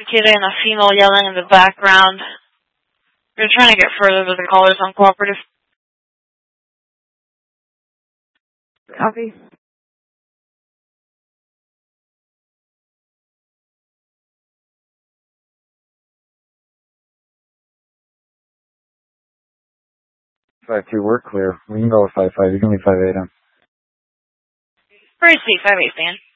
The kid and a female yelling in the background. We're trying to get further with the callers uncooperative. Copy. Five two, we're clear. We can go with 5-5. You can leave 5-8 in. Pretty sweet, 5-8 stand.